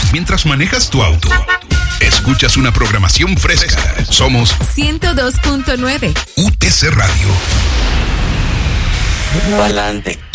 mientras manejas tu auto. Escuchas una programación fresca. Somos 102.9 UTC Radio. Pa'lante.